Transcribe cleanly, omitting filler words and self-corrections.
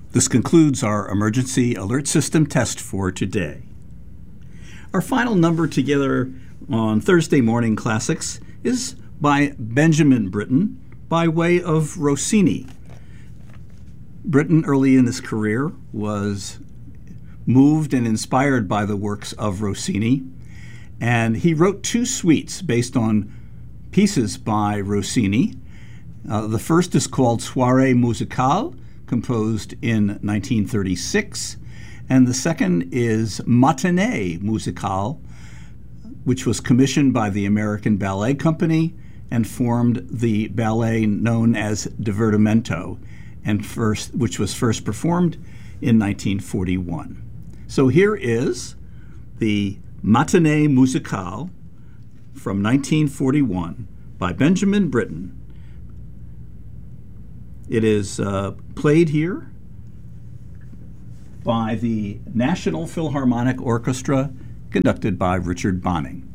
This concludes our emergency alert system test for today. Our final number together on Thursday Morning Classics is by Benjamin Britten by way of Rossini. Britten, early in his career, was moved and inspired by the works of Rossini, and he wrote two suites based on pieces by Rossini. The first is called Soirée Musicale, composed in 1936, and the second is Matinée Musicale, which was commissioned by the American Ballet Company and formed the ballet known as Divertimento, which was first performed in 1941. So here is the Matinée Musicale from 1941 by Benjamin Britten. It is played here by the National Philharmonic Orchestra, conducted by Richard Bonning.